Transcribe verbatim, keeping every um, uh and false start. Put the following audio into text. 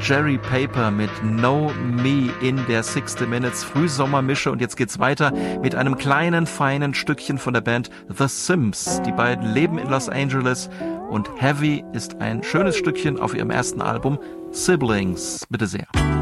Jerry Paper mit Know Me in der sixty Minutes Frühsommermische. Und jetzt geht's weiter mit einem kleinen, feinen Stückchen von der Band The Sims. Die beiden leben in Los Angeles und Heavy ist ein schönes Stückchen auf ihrem ersten Album Siblings. Bitte sehr.